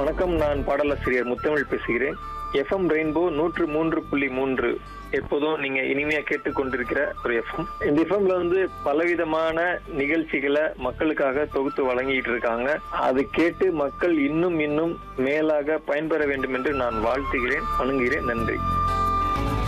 வணக்கம், நான் பாடலாசிரியர் முத்தமிழ் பேசுகிறேன். FM ரெயின்போ 103.3 எப்போதும் நீங்க இனிமையா கேட்டுக்கொண்டிருக்கிற ஒரு FM. இந்த FMல பலவிதமான நிகழ்ச்சிகளை மக்களுக்காக தொகுத்து வழங்கிட்டு இருக்காங்க. அதை கேட்டு மக்கள் இன்னும் மேலாக பயன்பெற வேண்டும் என்று நான் வாழ்த்துகிறேன், வணங்குகிறேன். நன்றி.